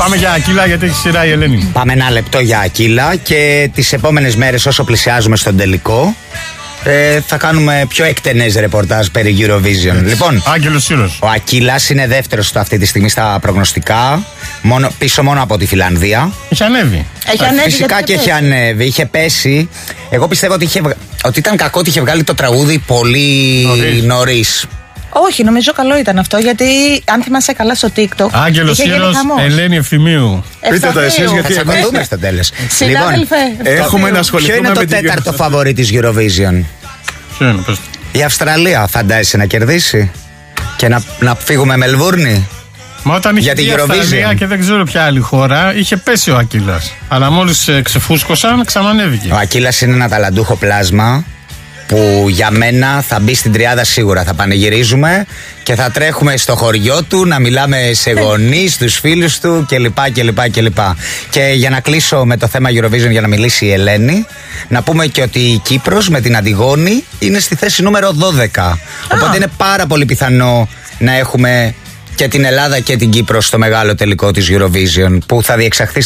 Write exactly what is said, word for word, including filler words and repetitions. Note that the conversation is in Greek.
Πάμε για Ακύλα, γιατί έχει σειρά η Ελένη. Πάμε ένα λεπτό για Ακύλα και τις επόμενες μέρες, όσο πλησιάζουμε στον τελικό, ε, θα κάνουμε πιο εκτενές ρεπορτάζ περί Eurovision. Έτσι. Λοιπόν, Άγγελος Σύρος. Ο Ακύλας είναι δεύτερος αυτή τη στιγμή στα προγνωστικά, μόνο, πίσω μόνο από τη Φιλανδία. Έχει ανέβει. Έχει ανέβει. Φυσικά και έχει ανέβει, είχε πέσει. Εγώ πιστεύω ότι, είχε, ότι ήταν κακό ότι είχε βγάλει το τραγούδι πολύ νωρίς. νωρίς. Όχι, νομίζω καλό ήταν αυτό, γιατί αν θυμάσαι καλά στο TikTok. Άγγελος Σύρος, Ελένη Ευθυμίου. Πείτε τα εσείς, γιατί θα τσακωθούμε στο τέλος. Συνάδελφε, έχουμε να ασχοληθούμε. Ποιο είναι το τέταρτο φαβορί της Eurovision? Ποιο είναι, πες. Η Αυστραλία, φαντάζεσαι να κερδίσει και να, να φύγουμε Μελβούρνη? Μα όταν είχε για την η Αυστραλία και δεν ξέρω ποια άλλη χώρα, είχε πέσει ο Ακύλας. Αλλά μόλις ε, ξεφούσκωσαν, ξανανέβηκε. Ο Ακύλας είναι ένα ταλαντούχο πλάσμα που για μένα θα μπει στην τριάδα σίγουρα. Θα πανηγυρίζουμε και θα τρέχουμε στο χωριό του να μιλάμε σε γονείς, στους φίλους του κλπ. κλπ, κλπ. Και για να κλείσω με το θέμα Eurovision, για να μιλήσει η Ελένη, να πούμε και ότι η Κύπρος με την Αντιγόνη είναι στη θέση νούμερο δώδεκα. Οπότε είναι πάρα πολύ πιθανό να έχουμε και την Ελλάδα και την Κύπρο στο μεγάλο τελικό της Eurovision που θα διεξαχθεί